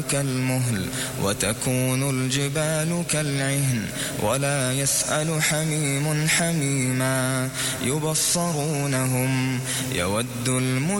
كالمهل وتكون الجبال كالعهن ولا يسأل حميم حميما يبصرونهم يود